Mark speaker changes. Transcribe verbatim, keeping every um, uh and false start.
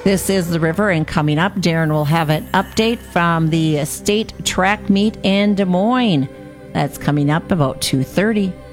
Speaker 1: This is The River, and coming up, Darren will have an update from the state track meet in Des Moines. That's coming up about two thirty.